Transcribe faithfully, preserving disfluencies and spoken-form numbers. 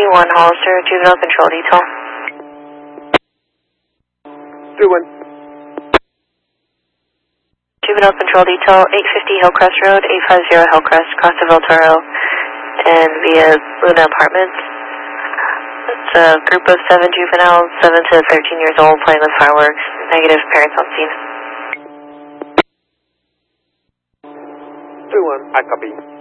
one Hollister, juvenile control detail. three one. Juvenile control detail, eight fifty Hillcrest Road, eight fifty Hillcrest, across the El Toro, and via Luna Apartments. It's a group of seven juveniles, seven to thirteen years old, playing with fireworks. Negative, parents on scene. three one, I copy.